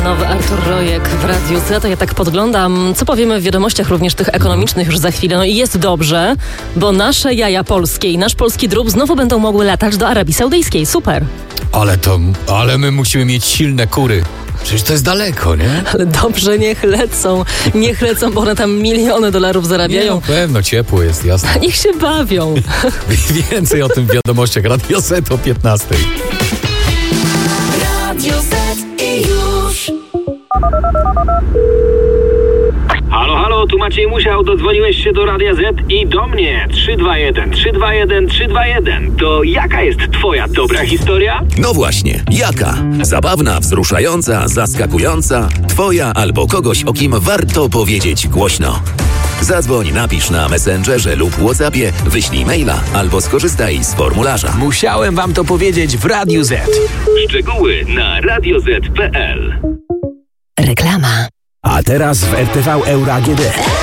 nowy Artur Rojek w Radiu Z. Ja tak podglądam, co powiemy w wiadomościach również tych ekonomicznych już za chwilę. No i jest dobrze, bo nasze jaja polskie i nasz polski drób znowu będą mogły latać do Arabii Saudyjskiej. Super. Ale my musimy mieć silne kury. Przecież to jest daleko, nie? Ale dobrze, niech lecą, bo one tam miliony dolarów zarabiają. Nie, no pewno, ciepło jest, jasne. Niech się bawią. Więcej o tym w wiadomościach. Radio Z o 15. Radio Z i już. Halo, tu Maciej Musiał, dodzwoniłeś się do Radia Z i do mnie. 321. To jaka jest twoja dobra historia? No właśnie, jaka? Zabawna, wzruszająca, zaskakująca, twoja albo kogoś, o kim warto powiedzieć głośno. Zadzwoń, napisz na Messengerze lub WhatsAppie, wyślij maila albo skorzystaj z formularza. Musiałem wam to powiedzieć w Radiu Z. Szczegóły na radioz.pl. Reklama. A teraz w RTV Euro AGD.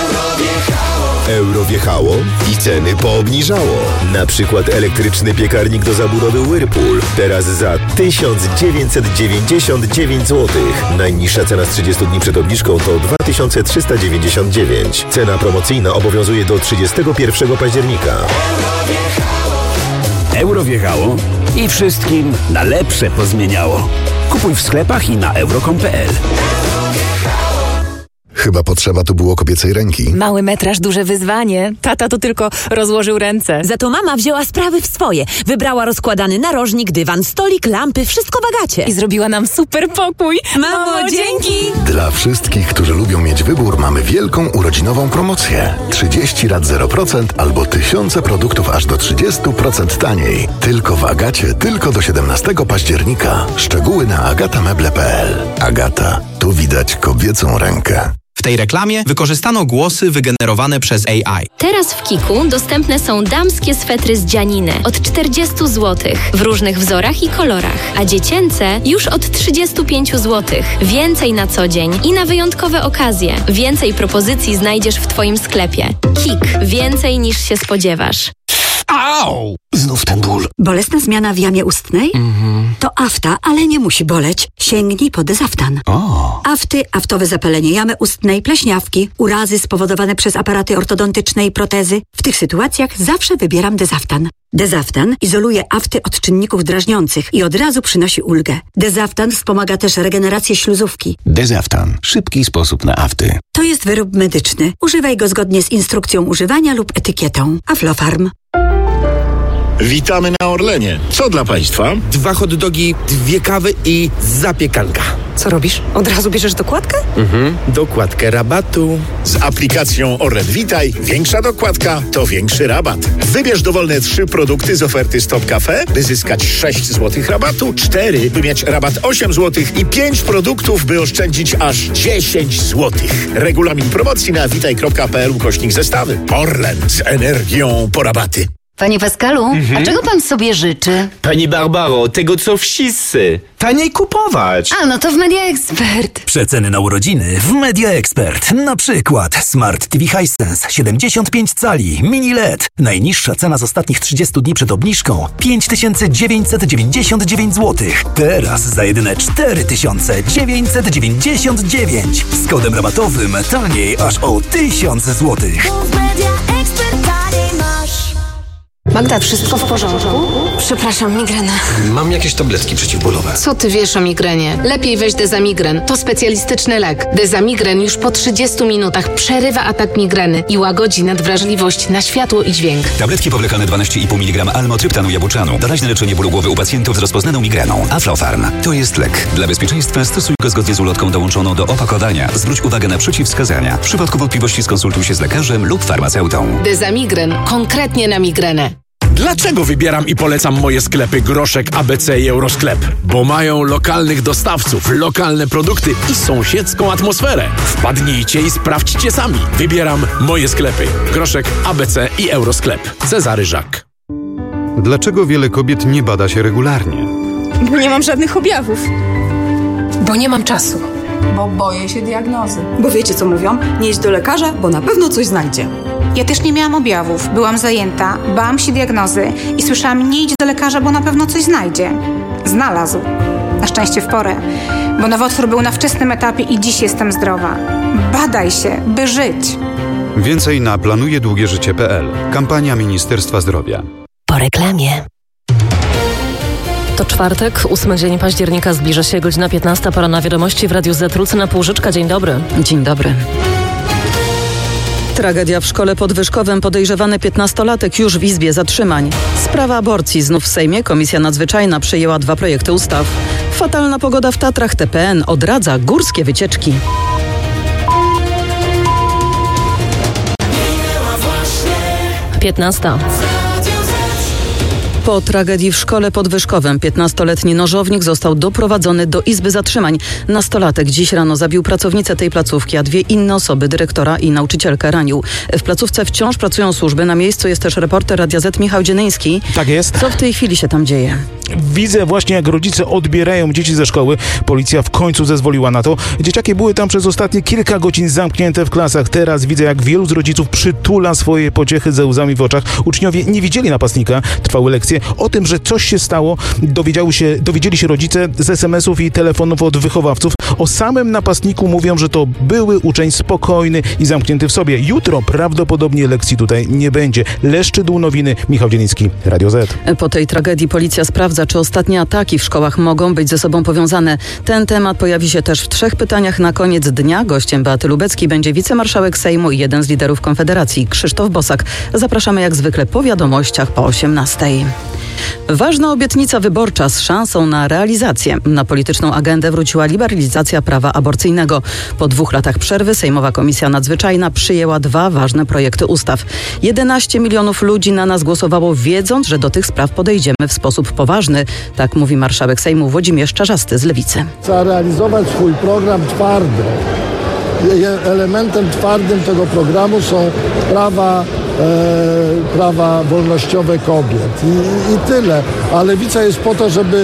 Euro wjechało i ceny poobniżało. Na przykład elektryczny piekarnik do zabudowy Whirlpool. Teraz za 1999 zł. Najniższa cena z 30 dni przed obniżką to 2399. Cena promocyjna obowiązuje do 31 października. Euro wjechało i wszystkim na lepsze pozmieniało. Kupuj w sklepach i na euro.com.pl. Chyba potrzeba tu było kobiecej ręki. Mały metraż, duże wyzwanie. Tata to tylko rozłożył ręce. Za to mama wzięła sprawy w swoje. Wybrała rozkładany narożnik, dywan, stolik, lampy, wszystko w Agacie. I zrobiła nam super pokój. Mamo, dzięki! Dla wszystkich, którzy lubią mieć wybór, mamy wielką urodzinową promocję. 30 rat 0% albo tysiące produktów aż do 30% taniej. Tylko w Agacie, tylko do 17 października. Szczegóły na agatameble.pl. Agata, tu widać kobiecą rękę. W tej reklamie wykorzystano głosy wygenerowane przez AI. Teraz w Kiku dostępne są damskie swetry z dzianiny od 40 zł w różnych wzorach i kolorach, a dziecięce już od 35 zł. Więcej na co dzień i na wyjątkowe okazje. Więcej propozycji znajdziesz w Twoim sklepie. Kik. Więcej niż się spodziewasz. Au! Znów ten ból. Bolesna zmiana w jamie ustnej? To afta, ale nie musi boleć. Sięgnij po Dezaftan. Afty, aftowe zapalenie jamy ustnej, pleśniawki, urazy spowodowane przez aparaty ortodontyczne i protezy. W tych sytuacjach zawsze wybieram Dezaftan. Dezaftan izoluje afty od czynników drażniących i od razu przynosi ulgę. Dezaftan wspomaga też regenerację śluzówki. Dezaftan. Szybki sposób na afty. To jest wyrób medyczny. Używaj go zgodnie z instrukcją używania lub etykietą. Aflofarm. Witamy na Orlenie. Co dla Państwa? 2 hot dogi, 2 kawy i zapiekanka. Co robisz? Od razu bierzesz dokładkę? Dokładkę rabatu. Z aplikacją Orlen Witaj większa dokładka to większy rabat. Wybierz dowolne 3 produkty z oferty Stop Cafe, by zyskać 6 zł rabatu, 4, by mieć rabat 8 zł i 5 produktów, by oszczędzić aż 10 zł. Regulamin promocji na witaj.pl/zestawy. Orlen z energią po rabaty. Panie Pascalu, a czego pan sobie życzy? Pani Barbaro, tego co wszyscy. Taniej kupować. A, no to w Media Expert. Przeceny na urodziny w Media Expert. Na przykład Smart TV Hisense 75 cali, mini LED. Najniższa cena z ostatnich 30 dni przed obniżką 5999 zł. Teraz za jedyne 4999. Z kodem rabatowym taniej aż o 1000 zł. Magda, wszystko w porządku? Przepraszam, migrena. Mam jakieś tabletki przeciwbólowe. Co ty wiesz o migrenie? Lepiej weź Dezamigren. To specjalistyczny lek. Dezamigren już po 30 minutach przerywa atak migreny i łagodzi nadwrażliwość na światło i dźwięk. Tabletki powlekane 12,5 mg almotryptanu jabłczanu. Doraźne leczenie bólu głowy u pacjentów z rozpoznaną migreną. Aflofarm. To jest lek. Dla bezpieczeństwa stosuj go zgodnie z ulotką dołączoną do opakowania. Zwróć uwagę na przeciwwskazania. W przypadku wątpliwości skonsultuj się z lekarzem lub farmaceutą. Dezamigren. Konkretnie na migrenę. Dlaczego wybieram i polecam moje sklepy Groszek, ABC i Eurosklep? Bo mają lokalnych dostawców, lokalne produkty i sąsiedzką atmosferę. Wpadnijcie i sprawdźcie sami. Wybieram moje sklepy Groszek, ABC i Eurosklep. Cezary Żak. Dlaczego wiele kobiet nie bada się regularnie? Bo nie mam żadnych objawów. Bo nie mam czasu. Bo boję się diagnozy. Bo wiecie co mówią? Nie idź do lekarza, bo na pewno coś znajdzie. Ja też nie miałam objawów, byłam zajęta, bałam się diagnozy i słyszałam: nie idź do lekarza, bo na pewno coś znajdzie. Znalazł. Na szczęście w porę, bo nowotwór był na wczesnym etapie i dziś jestem zdrowa. Badaj się, by żyć. Więcej na planujedługieżycie.pl. Kampania Ministerstwa Zdrowia. Po reklamie. To czwartek, 8 dzień października, zbliża się godzina 15. Pora na wiadomości w Radiu Z. Lucyna Półżyczka, dzień dobry. Dzień dobry. Tragedia w szkole podwyżkowym. Podejrzewany 15-latek już w Izbie Zatrzymań. Sprawa aborcji znów w Sejmie. Komisja Nadzwyczajna przyjęła 2 projekty ustaw. Fatalna pogoda w Tatrach. TPN odradza górskie wycieczki. Piętnasta. Po tragedii w szkole podwyżkowym 15-letni nożownik został doprowadzony do Izby Zatrzymań. Nastolatek dziś rano zabił pracownicę tej placówki, a 2 inne osoby, dyrektora i nauczycielkę, ranił. W placówce wciąż pracują służby. Na miejscu jest też reporter Radia Z Michał Dzienyński. Tak jest. Co w tej chwili się tam dzieje? Widzę właśnie, jak rodzice odbierają dzieci ze szkoły. Policja w końcu zezwoliła na to. Dzieciaki były tam przez ostatnie kilka godzin zamknięte w klasach. Teraz widzę, jak wielu z rodziców przytula swoje pociechy ze łzami w oczach. Uczniowie nie widzieli napastnika. Trwały lekcje. O tym, że coś się stało, dowiedzieli się rodzice z SMS-ów i telefonów od wychowawców. O samym napastniku mówią, że to były uczeń spokojny i zamknięty w sobie. Jutro prawdopodobnie lekcji tutaj nie będzie. Leszczy Dół Nowiny, Michał Dzieliński, Radio Z. Po tej tragedii policja sprawdza, czy ostatnie ataki w szkołach mogą być ze sobą powiązane. Ten temat pojawi się też w 3 pytaniach na koniec dnia. Gościem Beaty Lubeckiej będzie wicemarszałek Sejmu i jeden z liderów Konfederacji, Krzysztof Bosak. Zapraszamy jak zwykle po wiadomościach po 18:00. Ważna obietnica wyborcza z szansą na realizację. Na polityczną agendę wróciła liberalizacja prawa aborcyjnego. Po 2 latach przerwy Sejmowa Komisja Nadzwyczajna przyjęła 2 ważne projekty ustaw. 11 milionów ludzi na nas głosowało, wiedząc, że do tych spraw podejdziemy w sposób poważny. Tak mówi marszałek Sejmu Włodzimierz Czarzasty z Lewicy. Trzeba realizować swój program twardo. Elementem twardym tego programu są prawa wolnościowe kobiet. I tyle. A Lewica jest po to, żeby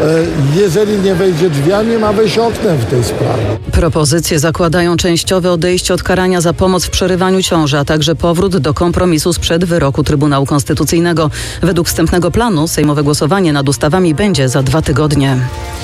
jeżeli nie wejdzie drzwiami, ma wejść oknem w tej sprawie. Propozycje zakładają częściowe odejście od karania za pomoc w przerywaniu ciąży, a także powrót do kompromisu sprzed wyroku Trybunału Konstytucyjnego. Według wstępnego planu sejmowe głosowanie nad ustawami będzie za 2 tygodnie.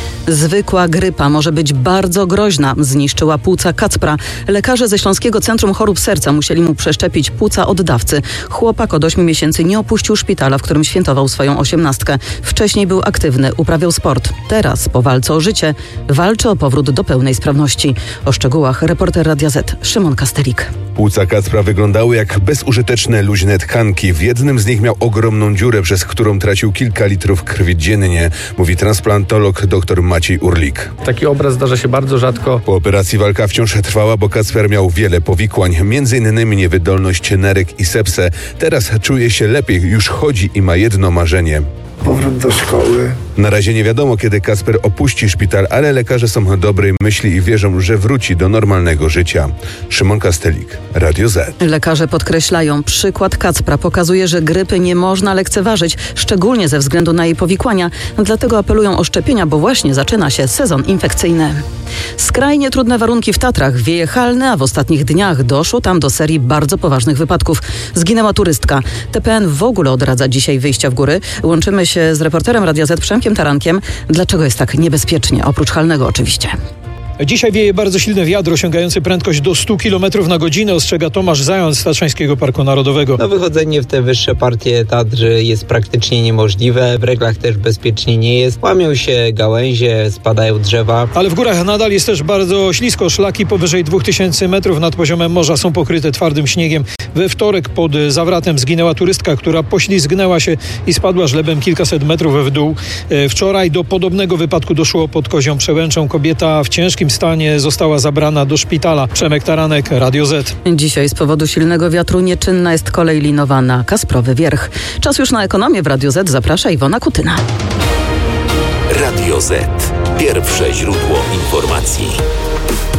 Zwykła grypa może być bardzo groźna. Zniszczyła płuca Kacpra. Lekarze ze Śląskiego Centrum Chorób Serca musieli mu przeszczepić płuca od dawcy. Chłopak od 8 miesięcy nie opuścił szpitala, w którym świętował swoją 18. Wcześniej był aktywny, uprawiał sport. Teraz, po walce o życie, walczy o powrót do pełnej sprawności. O szczegółach reporter Radia Z Szymon Kastelik. Płuca Kacpra wyglądały jak bezużyteczne, luźne tkanki. W jednym z nich miał ogromną dziurę, przez którą tracił kilka litrów krwi dziennie, mówi transplantolog dr Maciej Urlik. Taki obraz zdarza się bardzo rzadko. Po operacji walka wciąż trwała, bo Kacper miał wiele powikłań, m.in. niewydolność nerek i sepsę. Teraz czuje się lepiej, już chodzi i ma jedno marzenie. Powrót do szkoły. Na razie nie wiadomo, kiedy Kacper opuści szpital, ale lekarze są dobrej myśli i wierzą, że wróci do normalnego życia. Szymon Kastelik, Radio Z. Lekarze podkreślają, przykład Kacpra pokazuje, że grypy nie można lekceważyć, szczególnie ze względu na jej powikłania. Dlatego apelują o szczepienia, bo właśnie zaczyna się sezon infekcyjny. Skrajnie trudne warunki w Tatrach. Wieje halny, a w ostatnich dniach doszło tam do serii bardzo poważnych wypadków. Zginęła turystka. TPN w ogóle odradza dzisiaj wyjścia w góry. Łączymy się z reporterem Radia Z Przemkiem Tarankiem. Dlaczego jest tak niebezpiecznie? Oprócz halnego oczywiście. Dzisiaj wieje bardzo silny wiatr osiągający prędkość do 100 km na godzinę, ostrzega Tomasz Zając z Tatrzańskiego Parku Narodowego. Wychodzenie w te wyższe partie Tatr jest praktycznie niemożliwe, w reglach też bezpiecznie nie jest. Łamią się gałęzie, spadają drzewa. Ale w górach nadal jest też bardzo ślisko. Szlaki powyżej 2000 metrów nad poziomem morza są pokryte twardym śniegiem. We wtorek pod Zawratem zginęła turystka, która poślizgnęła się i spadła żlebem kilkaset metrów w dół. Wczoraj do podobnego wypadku doszło pod Kozią Przełęczą. Kobieta w ciężkim stanie została zabrana do szpitala. Przemek Taranek, Radio Z. Dzisiaj z powodu silnego wiatru nieczynna jest kolej linowa na Kasprowy Wierch. Czas już na ekonomię w Radio Z. Zaprasza Iwona Kutyna. Radio Z. Pierwsze źródło informacji.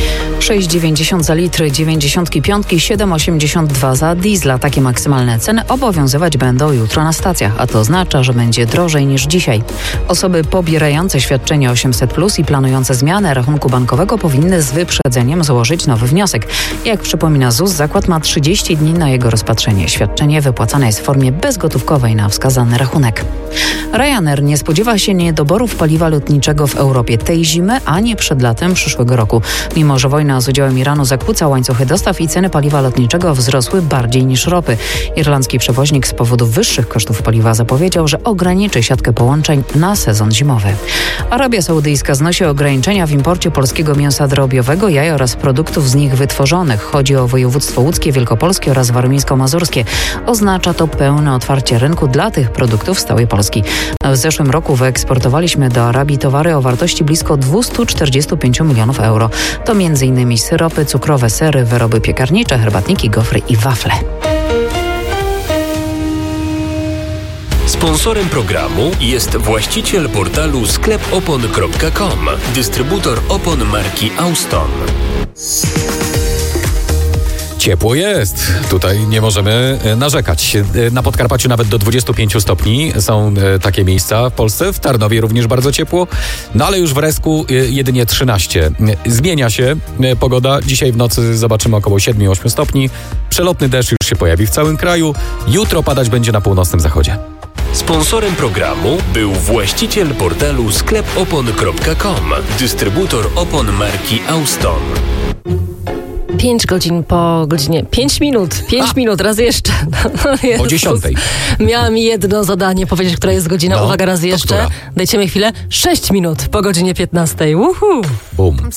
6,90 za litr 95, 7,82 za diesla. Takie maksymalne ceny obowiązywać będą jutro na stacjach, a to oznacza, że będzie drożej niż dzisiaj. Osoby pobierające świadczenie 800+ i planujące zmianę rachunku bankowego powinny z wyprzedzeniem złożyć nowy wniosek. Jak przypomina ZUS, zakład ma 30 dni na jego rozpatrzenie. Świadczenie wypłacane jest w formie bezgotówkowej na wskazany rachunek. Ryanair nie spodziewa się niedoborów paliwa lotniczego w Europie tej zimy, ani przed latem przyszłego roku. Mimo że wojna z udziałem Iranu zakłóca łańcuchy dostaw i ceny paliwa lotniczego wzrosły bardziej niż ropy. Irlandzki przewoźnik z powodu wyższych kosztów paliwa zapowiedział, że ograniczy siatkę połączeń na sezon zimowy. Arabia Saudyjska znosi ograniczenia w imporcie polskiego mięsa drobiowego, jaj oraz produktów z nich wytworzonych. Chodzi o województwo łódzkie, wielkopolskie oraz warmińsko-mazurskie. Oznacza to pełne otwarcie rynku dla tych produktów z całej Polski. W zeszłym roku wyeksportowaliśmy do Arabii towary o wartości blisko 245 milionów euro. To m.in. syropy, cukrowe, sery, wyroby piekarnicze, herbatniki, gofry i wafle. Sponsorem programu jest właściciel portalu sklepopon.com, dystrybutor opon marki Auston. Ciepło jest. Tutaj nie możemy narzekać. Na Podkarpaciu nawet do 25 stopni są takie miejsca w Polsce. W Tarnowie również bardzo ciepło. No ale już w Resku jedynie 13. Zmienia się pogoda. Dzisiaj w nocy zobaczymy około 7-8 stopni. Przelotny deszcz już się pojawi w całym kraju. Jutro padać będzie na północnym zachodzie. Sponsorem programu był właściciel portalu sklepopon.com, dystrybutor opon marki Auston. 5 godzin po godzinie. 5 minut, raz jeszcze. Po 10. Miałam jedno zadanie, powiedzieć, która jest godzina. Uwaga, raz jeszcze. Która? Dajcie mi chwilę. 6 minut po godzinie 15. Bum.